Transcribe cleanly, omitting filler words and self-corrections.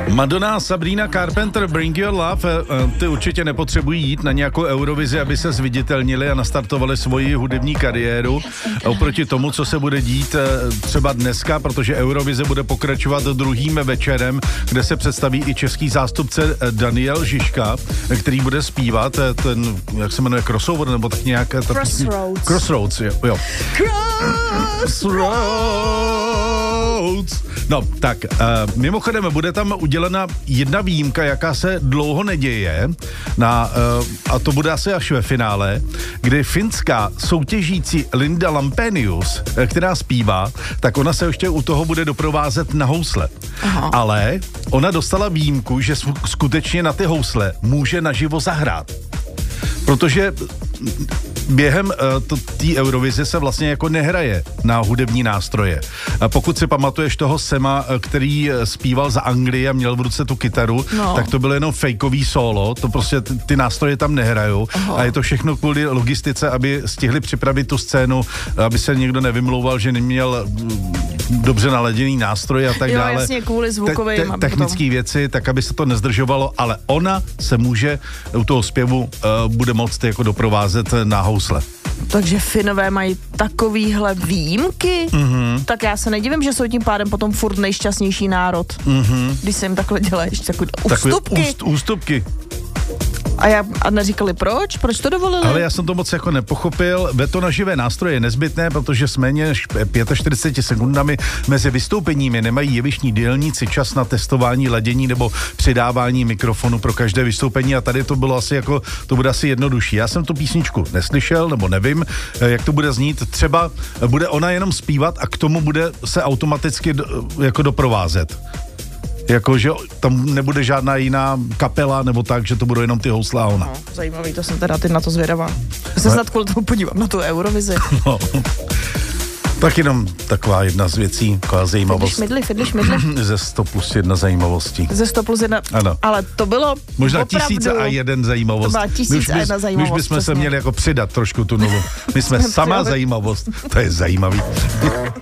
Madonna a Sabrina Carpenter, Bring Your Love, ty určitě nepotřebují jít na nějakou Eurovizi, aby se zviditelnili a nastartovali svoji hudební kariéru. Oproti tomu, co se bude dít třeba dneska, protože Eurovize bude pokračovat druhým večerem, kde se představí i český zástupce Daniel Žižka, který bude zpívat ten, jak se jmenuje, crossover, nebo tak nějak... Crossroads. Crossroads, jo. Crossroads. No, tak, mimochodem bude tam udělena jedna výjimka, jaká se dlouho neděje, a to bude asi až ve finále, kdy finská soutěžící Linda Lampenius, která zpívá, tak ona se ještě u toho bude doprovázet na housle. Aha. Ale ona dostala výjimku, že skutečně na ty housle může naživo zahrát. Protože během té Eurovize se vlastně jako nehraje na hudební nástroje. A pokud si pamatuješ toho Sema, který zpíval za Anglii a měl v ruce tu kytaru, tak to bylo jenom fejkový solo, to prostě ty nástroje tam nehrajou. Aha. A je to všechno kvůli logistice, aby stihli připravit tu scénu, aby se někdo nevymlouval, že neměl dobře naladěný nástroj a tak dále. Jo, jasně, kvůli zvukovým. Technické věci, tak aby se to nezdržovalo, ale ona se může u toho zpěvu bude moct jako doprovázet na housle. Takže Finové mají takovýhle výjimky? Mm-hmm. Tak já se nedivím, že jsou tím pádem potom furt nejšťastnější národ. Mm-hmm. Když se jim takhle dělají takové ústupky. Ústupky. A neříkali proč? Proč to dovolili? Ale já jsem to moc jako nepochopil. Veto na živé nástroje je nezbytné, protože s méně než 45 sekundami mezi vystoupeními nemají jevištní dělníci čas na testování ladění nebo přidávání mikrofonu pro každé vystoupení a tady to bylo asi jako, to bude asi jednodušší. Já jsem tu písničku neslyšel, nebo nevím, jak to bude znít. Třeba bude ona jenom zpívat a k tomu bude se automaticky jako doprovázet. Jakože tam nebude žádná jiná kapela nebo tak, že to budou jenom ty housle a ona. No, zajímavý, to jsem teda teď na to zvědavá. Se snad kvůli tomu podívám na tu Eurovizi. No. Tak jenom taková jedna z věcí, taková zajímavost. Fidli. Ze 100 plus 1 zajímavostí. Ze 100 plus 1, ano. Ale to bylo možná opravdu... 1001 zajímavost. To byla 1001 zajímavost. My už bychom se měli jako přidat trošku tu nulu. My jsme sama zajímavost. To je zajímavý.